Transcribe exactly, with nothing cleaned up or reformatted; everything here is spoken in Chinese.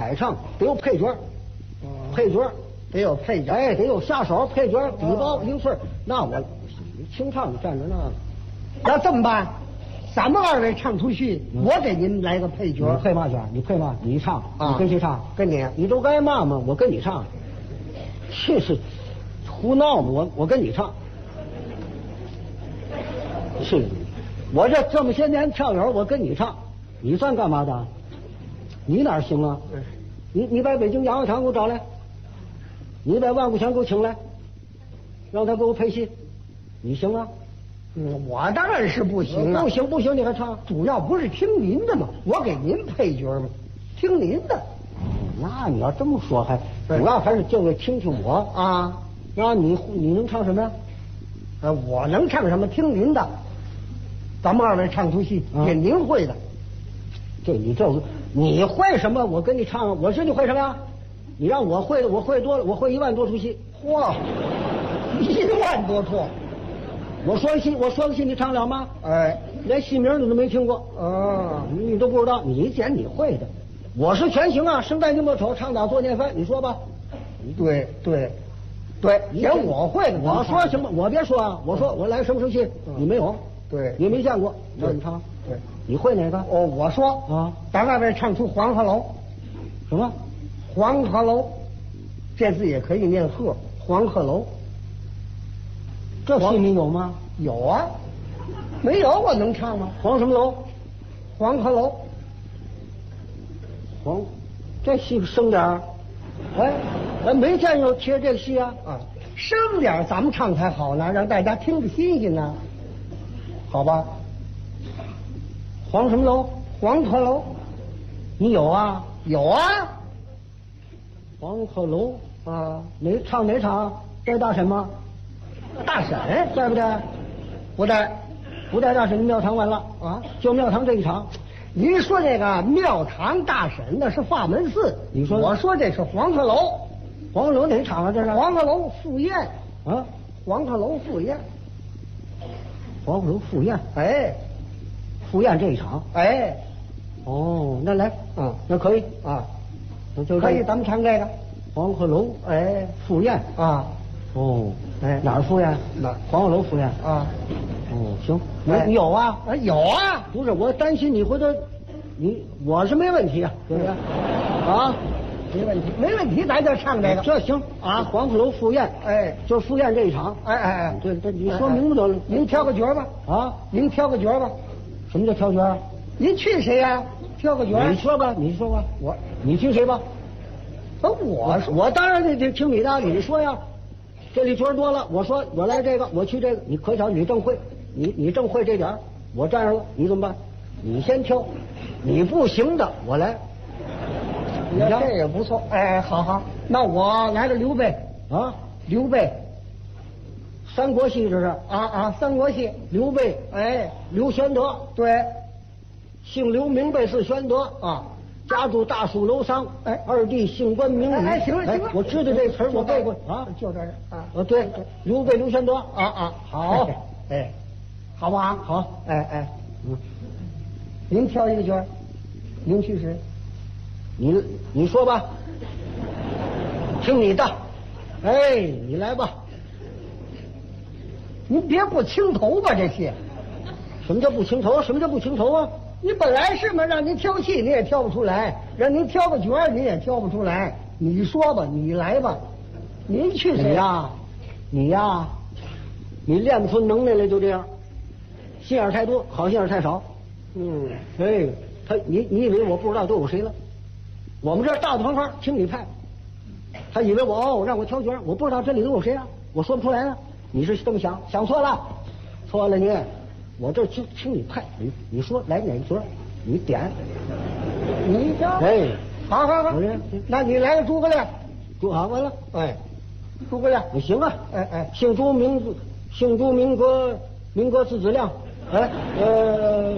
彩唱得有配角， 嗯、 配角得有配角， 哎，得有下手配角，底包零碎。那我清唱你站着那个， 那这么办？咱们二位唱出戏， 嗯、 我给您来个配角。 你配嘛角？你配嘛？你唱， 啊、 你跟谁唱？ 跟你。 你都该骂嘛？我跟你唱。这是胡闹嘛？我我跟你唱。是，我这这么些年票友，我跟你唱，你算干嘛的？你哪行啊？ 嗯、 你你把北京洋乐堂给我找来，你把万国强给我请来，让他给我配戏，你行啊？ 嗯，我当然是不行啊！ 不行不行，你还唱？ 主要不是听您的嘛，我给您配角嘛，听您的。 那你要这么说，还主要还是就为听听我啊。 那你你能唱什么呀？ 呃，我能唱什么？听您的。咱们二位唱出戏， 啊、 演您会的。 这你这你会什么？我跟你唱，我知你会什么呀？你让我会的，我会多了，我会一万多出戏。 嚯，一万多出！ 我说个戏，我说个戏，你唱了吗？ 哎， 连戏名你都没听过， 哦， 你你都不知道，你捡你会的。我是全行啊，生旦净末丑，唱打做念饭，你说吧。 对对对，演我会的。 我说什么？我别说啊，我说我来什么出戏，你没有。 对， 你没见过，那你唱。 对， 你会哪个？ 哦，我说啊， 咱二位唱出黄鹤楼。 什么？ 黄鹤楼，这字也可以念鹤。黄鹤楼， 这戏你有吗？ 有啊，没有我能唱吗？ 黄什么楼？ 黄鹤楼。 黄，这戏生点儿。哎，哎，没见有贴这个戏啊。 啊，生点咱们唱才好呢，让大家听着新鲜呢。好吧。 黄什么楼？ 黄鹤楼。 你有啊？ 有啊。 黄鹤楼啊，哪唱哪场？带大婶吗？ 大婶在不在？ 不在， 不带大婶，庙堂完了啊！ 就庙堂这一场。 您说这个庙堂大婶那是法门寺， 你说我说这是黄鹤楼。 黄鹤楼哪场啊？这是黄鹤楼赴宴啊！ 黄鹤楼赴宴， 黄鹤楼赴宴， 哎， 赴宴这一场， 哎， 哦，那来， 嗯， 那可以啊， 那就可以，咱们唱这个黄鹤楼， 哎， 赴宴啊， 哦， 哎， 哪儿赴宴？ 哪黄鹤楼赴宴啊？ 哦，行，你哎你有啊？ 啊，有啊， 不是，我担心你回头，你我是没问题啊，对不对？啊， 没问题，没问题，咱就唱这个， 这行啊。黄鹤楼赴宴， 哎， 就是赴宴这一场， 哎哎哎， 对对，你说明白得了。 您挑个角吧， 啊， 您挑个角吧。 什么叫挑角？ 您去谁呀？挑个角。 你说吧，你说吧， 我你听谁吧？ 啊，我说我当然得得听你的，你说呀。这里角多了，我说我来这个，我去这个，你可巧你正会，你你正会这点儿，我站上了，你怎么办？你先挑，你不行的我来。 你看这也不错，哎，好好，那我来个刘备啊， 刘备， 三国戏这是啊啊，三国戏， 刘备， 哎， 刘玄德， 对， 姓刘名备是玄德啊，家住大树楼上， 哎， 二弟姓关名羽， 哎，行了行了， 我知道这词儿，我背过啊， 就这儿啊， 啊对，刘备刘玄德啊啊， 好， 哎，好不好？ 好， 哎哎，嗯，您挑一个角，您去谁？ 你你说吧，听你的，哎，你来吧。 您别不清头吧这些。 什么叫不清头？什么叫不清头啊？ 你本来是嘛，让您挑戏你也挑不出来，让您挑个角儿你也挑不出来。你说吧，你来吧，您去谁呀？你呀，你练不出能耐来就这样，心眼太多，好心眼太少。 嗯， 哎，他你你以为我不知道都有谁了？我们这儿大大方方听你派，他以为我哦让我挑角，我不知道这里都有谁啊，我说不出来呢。你是这么想？想错了，错了你。我这听听你派，你你说来哪个角，你点， 你挑。 哎， 好好好，那你来个诸葛亮。 诸好完了， 哎，诸葛亮， 你行啊， 哎哎， 姓朱名字，姓朱名格，名格字子亮，哎呃。